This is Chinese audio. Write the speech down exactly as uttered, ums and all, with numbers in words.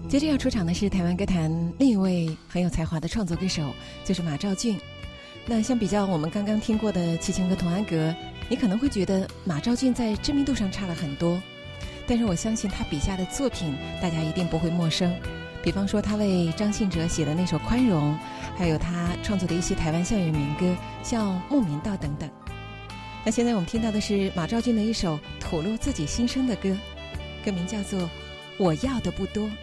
接着要出场的是台湾歌坛另一位很有才华的创作歌手，就是马兆骏。那相比较我们刚刚听过的齐秦和童安格，你可能会觉得马兆骏在知名度上差了很多，但是我相信他笔下的作品大家一定不会陌生，比方说他为张信哲写的那首《宽容》，还有他创作的一些台湾校园民歌，像《牧民道》等等。那现在我们听到的是马兆骏的一首吐露自己心声的歌，歌名叫做《我要的不多》。